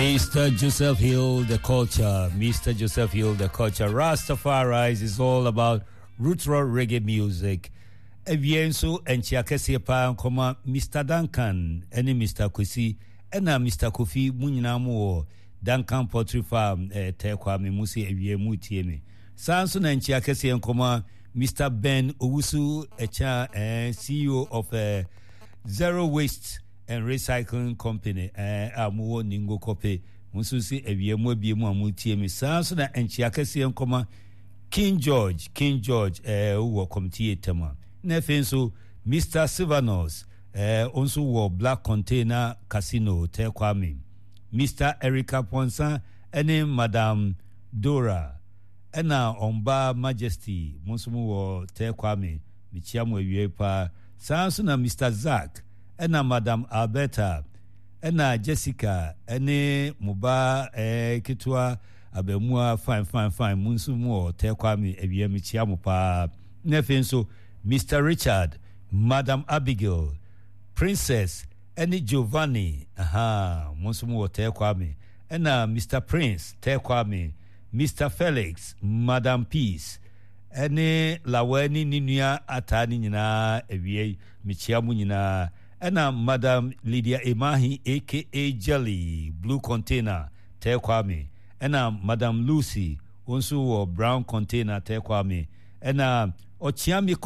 Mr. Joseph Hill, the culture. Mr. Joseph Hill, the culture. Rastafari is all about roots rock reggae music. Evienso and Chiakesi Pa Nkoma, Mr. Duncan, any Mr. Kwesi, and Mr. Kofi Munyinamu, Duncan Poultry Farm, Tekwame Musi Eviemu Tiemi. Samson and Chiakesi Nkoma, Mr. Ben Owusu, CEO of Zero Waste and Recycling Company, Amuo Ningo Kope, Mususi Eviemu Biemu Amutiemi. Samson and Chiakesi Nkoma, King George, who committee tema. Nefenso Mr. Silvanos, also were Black Container Casino, Tekwame. Mr. Erica Ponsa, and Madame Dora, and now Omba Majesty, Monsumu were Tekwame, Michiamu Yepa, Sansuna Mr. Zach, and Madame Alberta, and Jessica, and Muba Kitua, Abemua, fine, Monsumu, Tekwame, Michiamu Pa, Nefenso. Mr. Richard, Madam Abigail, Princess, Annie Giovanni, Monsumu Tekwame, and Mr. Prince Tekwame, Mr. Felix, Madam Peace, Annie Laweni Ninia Atani Nina, Evie, Michiamu Nina, and Madam Lydia Emahi, aka Jelly, Blue Container, Tekwame, and Madam Lucy, also Brown Container, Tekwame, and Ochiami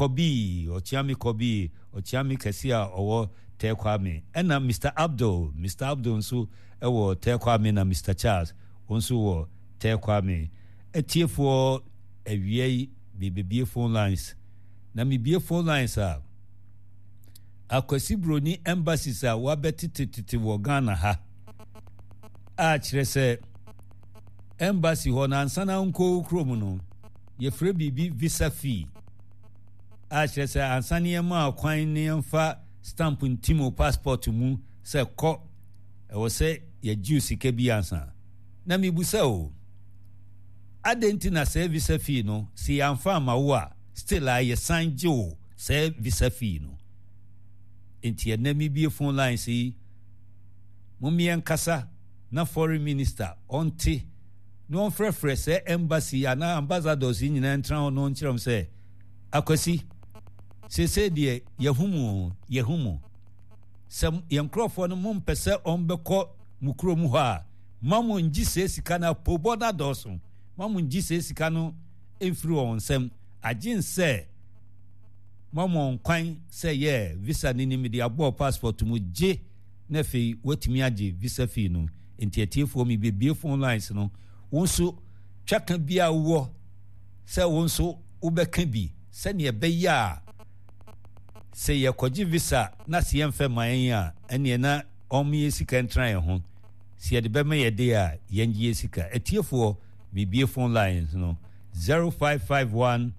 Kobi, Kesia, or Tekwame, and Mr. Abdul, nso ewo Tekwame na Mr. Charles, also wo Tekwame. Etie for ewie BBB phone lines. Na mi bie phone lines a Akwasi Broni embassies a wabetititi wo Ghana ha. A kire se embassy ho na ansana nko krom no ye frɛ bibi visa fee. A kire se ansane ma kwan ne mfa stamp ntimo passport mu se kɔ ɛwɔ se ye juice ke bi ansa. Na mi busa o adenti na se visa fee no si amfa ma wo a still a ye sanje o se visa fee no. Enti na mi bie phone line si mumien kasa na foreign minister onte no frefre se embassy ana ambassadors nyina ntra no nkyerem se Akwasi se de yehumu sem yenkrofo no mompese ombekọ mukro mu ha mamu ngi se sika na poboda doso mamu ngi se sika no emfiri onsem agin se mamu kwan se ye visa ni mi abo passport mu je na fe wetimi age visa fee no entiatiefo mi bebie phone lines no wonso twaka bia wo se wonso ubeka bi se ne beya se ye kwaji visa na se yemfe man a ene na omye sika ntran ho se ye de be me ye de a yengie sika etiefo bebie phone lines no 0551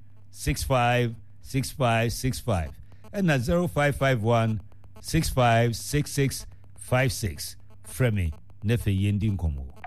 656565 and na 0551 656656 frame nefe yendi nkomo.